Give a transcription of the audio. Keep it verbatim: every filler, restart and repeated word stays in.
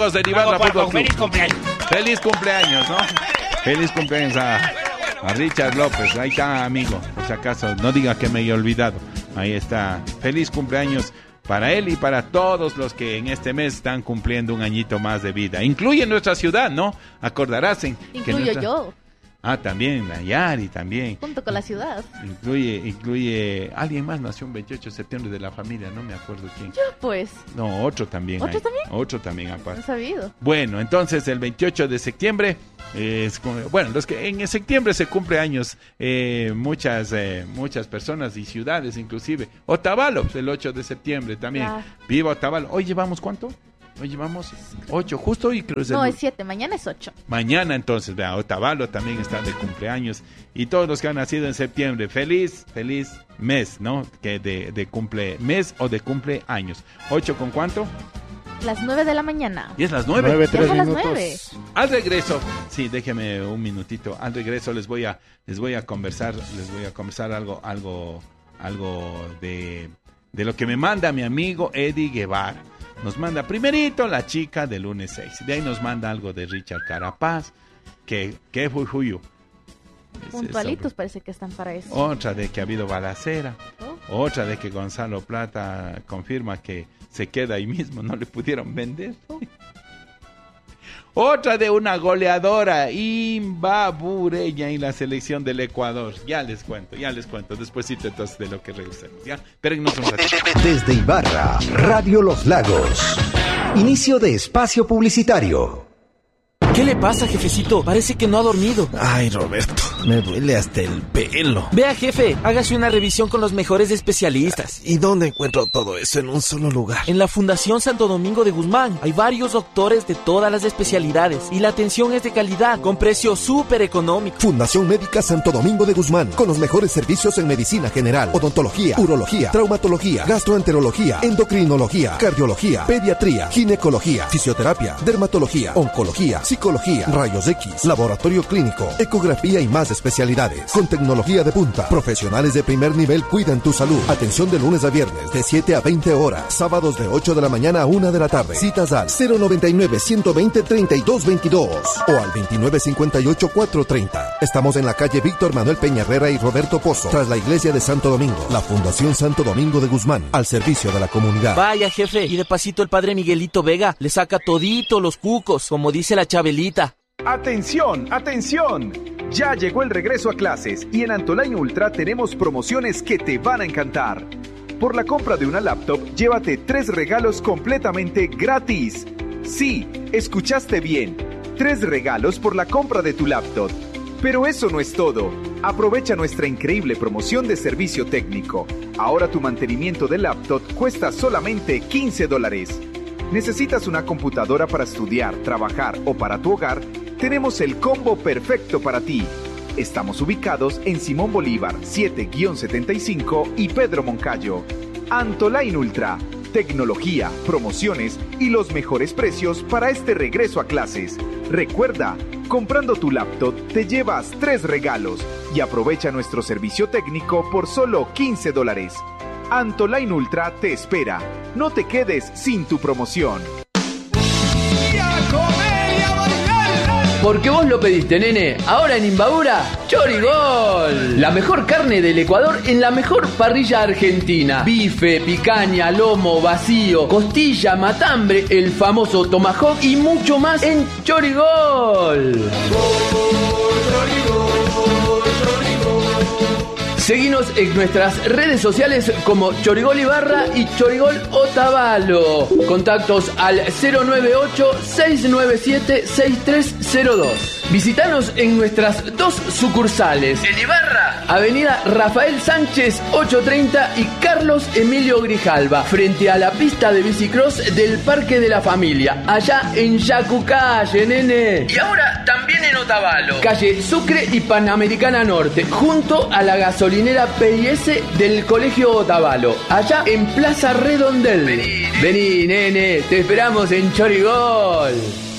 De Ibarra Fútbol Club. Feliz cumpleaños. Feliz cumpleaños, ¿no? Feliz cumpleaños a, a Richard López. Ahí está, amigo. Por si acaso, no diga que me haya olvidado. Ahí está. Feliz cumpleaños para él y para todos los que en este mes están cumpliendo un añito más de vida. Incluye nuestra ciudad, ¿no? Acordarás en Incluyo que nuestra... yo. Ah, también, Nayari también. Junto con la ciudad. Incluye, incluye... Alguien más nació un veintiocho de septiembre de la familia, no me acuerdo quién. Yo, pues. No, otro también. ¿Otro hay. también? Otro también, aparte. No he sabido. Bueno, entonces el veintiocho de septiembre, eh, es, bueno, los que en septiembre se cumple años eh, muchas eh, muchas personas y ciudades inclusive. Otavalo, el ocho de septiembre también. Ah. Viva Otavalo. Hoy llevamos ¿cuánto? Hoy llevamos ocho, justo hoy creo que es el... No, es siete, mañana es ocho. Mañana entonces, vea, Otavalo también está de cumpleaños. Y todos los que han nacido en septiembre, feliz, feliz mes, ¿no? Que de, de cumple mes o de cumpleaños. ¿Ocho con cuánto? Las nueve de la mañana. Y es las nueve. Nueve, Ya tres son las minutos. nueve. Al regreso, sí, déjeme un minutito. Al regreso les voy a les voy a conversar, les voy a conversar algo algo algo de de lo que me manda mi amigo Eddie Guevara. Nos manda primerito la chica del lunes seis. De ahí nos manda algo de Richard Carapaz, que que fue juyo. Puntualitos parece que están para eso. Otra de que ha habido balacera. Oh. Otra de que Gonzalo Plata confirma que se queda ahí mismo, no le pudieron vender. Otra de una goleadora imbabureña en la selección del Ecuador. Ya les cuento, ya les cuento. Despuésito entonces de lo que regresemos. ¿Ya? Espérennos un ratito. Desde Ibarra, Radio Los Lagos. Inicio de espacio publicitario. ¿Qué le pasa, jefecito? Parece que no ha dormido. Ay, Roberto, me duele hasta el pelo. Vea, jefe, hágase una revisión con los mejores especialistas. ¿Y dónde encuentro todo eso en un solo lugar? En la Fundación Santo Domingo de Guzmán hay varios doctores de todas las especialidades y la atención es de calidad, con precio súper económico. Fundación Médica Santo Domingo de Guzmán, con los mejores servicios en medicina general, odontología, urología, traumatología, gastroenterología, endocrinología, cardiología, pediatría, ginecología, fisioterapia, dermatología, oncología, psicología, rayos X, laboratorio clínico, ecografía y más especialidades. Con tecnología de punta, profesionales de primer nivel cuidan tu salud. Atención de lunes a viernes de siete a veinte horas, sábados de ocho de la mañana a una de la tarde. Citas al cero noventa y nueve, ciento veinte, treinta y dos veintidós o al veintinueve cincuenta y ocho, cuatrocientos treinta. Estamos en la calle Víctor Manuel Peña Herrera y Roberto Pozo, tras la iglesia de Santo Domingo. La Fundación Santo Domingo de Guzmán, al servicio de la comunidad. Vaya, jefe, y de pasito el padre Miguelito Vega le saca todito los cucos, como dice la Chabelita. ¡Atención! ¡Atención! Ya llegó el regreso a clases y en Antoline Ultra tenemos promociones que te van a encantar. Por la compra de una laptop, llévate tres regalos completamente gratis. Sí, escuchaste bien. Tres regalos por la compra de tu laptop. Pero eso no es todo. Aprovecha nuestra increíble promoción de servicio técnico. Ahora tu mantenimiento de laptop cuesta solamente quince dólares. ¿Necesitas una computadora para estudiar, trabajar o para tu hogar? Tenemos el combo perfecto para ti. Estamos ubicados en Simón Bolívar siete setenta y cinco y Pedro Moncayo. Antoline Ultra, tecnología, promociones y los mejores precios para este regreso a clases. Recuerda, comprando tu laptop te llevas tres regalos y aprovecha nuestro servicio técnico por solo quince dólares. Antoline Ultra te espera. No te quedes sin tu promoción. Porque vos lo pediste, nene. Ahora en Imbabura, Chorigol. La mejor carne del Ecuador en la mejor parrilla argentina. Bife, picaña, lomo, vacío, costilla, matambre, el famoso tomahawk y mucho más en Chorigol. Seguinos en nuestras redes sociales como Chorigol Ibarra y Chorigol Otavalo. Contactos al cero nueve ocho, seis nueve siete, seis tres cero dos. Visítanos en nuestras dos sucursales. En Ibarra, Avenida Rafael Sánchez ochocientos treinta y Carlos Emilio Grijalva, frente a la pista de bicicross del Parque de la Familia, allá en Yacucalle, nene. Y ahora también en Otavalo, calle Sucre y Panamericana Norte, junto a la gasolinera P I S del Colegio Otavalo, allá en Plaza Redondel. Vení, Vení nene, te esperamos en Chorigol.